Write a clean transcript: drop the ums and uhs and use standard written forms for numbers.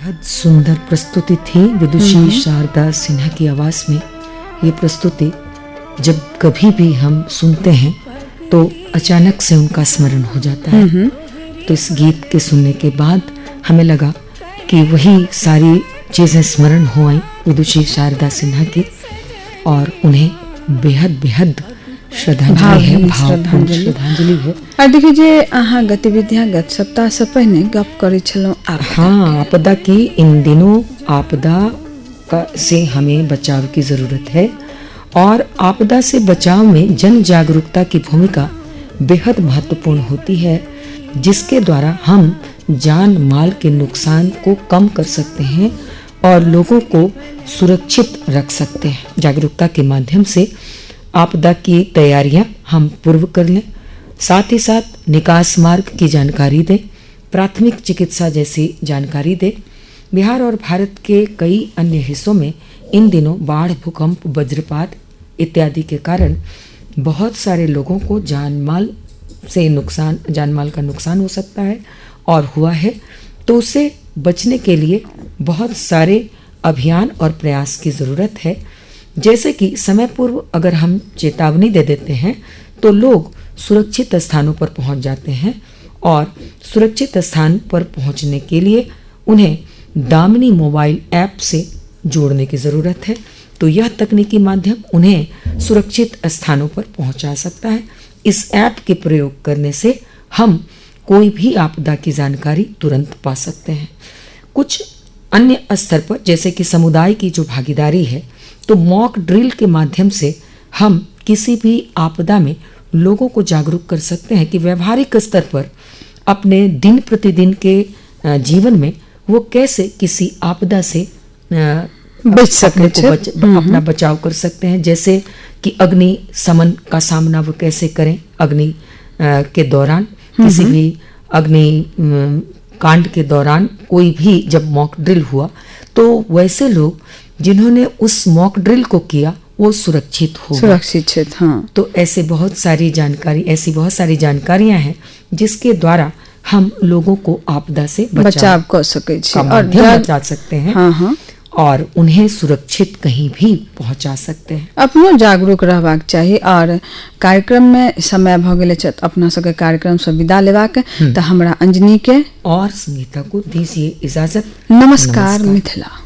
बेहद सुंदर प्रस्तुति थी विदुषी शारदा सिन्हा की आवाज में। ये प्रस्तुति जब कभी भी हम सुनते हैं तो अचानक से उनका स्मरण हो जाता है। तो इस गीत के सुनने के बाद हमें लगा कि वही सारी चीजें स्मरण हो आई विदुषी शारदा सिन्हा की, और उन्हें बेहद बेहद श्रद्धांजलि है। और देखिए जे अहाँ गतिविधियां गत सप्ताह से पहले गप करे छलो आपदा की। इन दिनों आपदा से हमें बचाव की जरूरत है, और आपदा से बचाव में जन जागरूकता की भूमिका बेहद महत्वपूर्ण होती है, जिसके द्वारा हम जान माल के नुकसान को कम कर सकते हैं और लोगों को सुरक्षित रख सकते हैं। जागरूकता के माध्यम से आपदा की तैयारियां हम पूर्व कर लें, साथ ही साथ निकास मार्ग की जानकारी दें, प्राथमिक चिकित्सा जैसी जानकारी दें। बिहार और भारत के कई अन्य हिस्सों में इन दिनों बाढ़, भूकंप, वज्रपात इत्यादि के कारण बहुत सारे लोगों को जानमाल का नुकसान हो सकता है और हुआ है। तो उससे बचने के लिए बहुत सारे अभियान और प्रयास की ज़रूरत है। जैसे कि समय पूर्व अगर हम चेतावनी दे देते हैं तो लोग सुरक्षित स्थानों पर पहुंच जाते हैं, और सुरक्षित स्थान पर पहुंचने के लिए उन्हें दामिनी मोबाइल ऐप से जोड़ने की ज़रूरत है। तो यह तकनीकी माध्यम उन्हें सुरक्षित स्थानों पर पहुंचा सकता है। इस ऐप के प्रयोग करने से हम कोई भी आपदा की जानकारी तुरंत पा सकते हैं। कुछ अन्य स्तर पर जैसे कि समुदाय की जो भागीदारी है, तो मॉक ड्रिल के माध्यम से हम किसी भी आपदा में लोगों को जागरूक कर सकते हैं कि व्यवहारिक स्तर पर अपने दिन प्रतिदिन के जीवन में वो कैसे किसी आपदा से बच सकते हैं, अपना बचाव कर सकते हैं। जैसे कि अग्नि शमन का सामना वो कैसे करें अग्नि के दौरान, किसी भी अग्नि कांड के दौरान कोई भी जब मॉक ड्रिल हुआ तो वैसे लोग जिन्होंने उस मॉक ड्रिल को किया वो सुरक्षित हो। हाँ। तो ऐसी बहुत सारी जानकारियां हैं जिसके द्वारा हम लोगों को आपदा से बचाव कर सके और बचा सकते हैं। हाँ। और उन्हें सुरक्षित कहीं भी पहुंचा सकते हैं। अपनो जागरूक रहबाक चाहिए। और कार्यक्रम में समय भ गेले छ, अपना सबके कार्यक्रम से विदा लेबाक त हमरा अंजनी के और संगीता को दीजिए इजाजत। नमस्कार मिथिला।